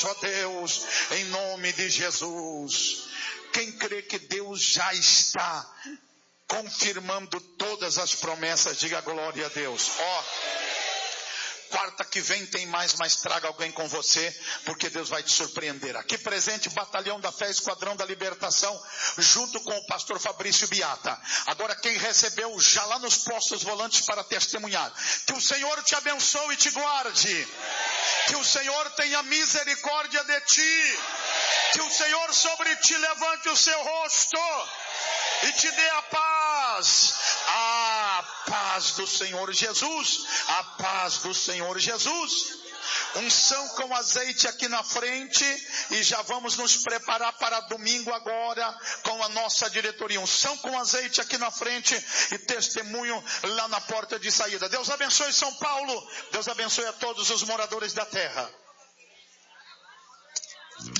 ó Deus, em nome de Jesus. Quem crê que Deus já está confirmando todas as promessas, diga glória a Deus. Quarta que vem tem mais, mas traga alguém com você, porque Deus vai te surpreender. Aqui presente, Batalhão da Fé, Esquadrão da Libertação, junto com o pastor Fabrício Biata. Agora quem recebeu já lá nos postos volantes para testemunhar. Que o Senhor te abençoe e te guarde. Que o Senhor tenha misericórdia de ti. Que o Senhor sobre ti levante o seu rosto e te dê a paz. A paz do Senhor Jesus. A paz do Senhor Jesus. Unção com azeite aqui na frente. E já vamos nos preparar para domingo agora com a nossa diretoria. Unção com azeite aqui na frente e testemunho lá na porta de saída. Deus abençoe São Paulo. Deus abençoe a todos os moradores da terra.